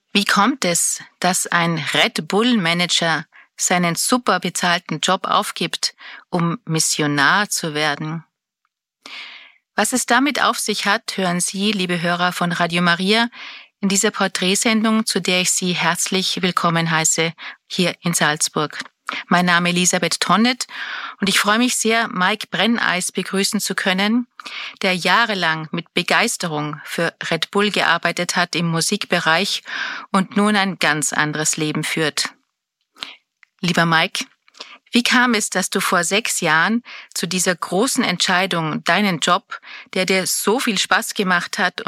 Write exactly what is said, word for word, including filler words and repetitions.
Wie kommt es, dass ein Red Bull-Manager seinen super bezahlten Job aufgibt, um Missionar zu werden? Was es damit auf sich hat, hören Sie, liebe Hörer von Radio Maria, in dieser Porträtsendung, zu der ich Sie herzlich willkommen heiße, hier in Salzburg. Mein Name ist Elisabeth Tonnet und ich freue mich sehr, Mike Brenneis begrüßen zu können, der jahrelang mit Begeisterung für Red Bull gearbeitet hat im Musikbereich und nun ein ganz anderes Leben führt. Lieber Mike, wie kam es, dass du vor sechs Jahren zu dieser großen Entscheidung, deinen Job, der dir so viel Spaß gemacht hat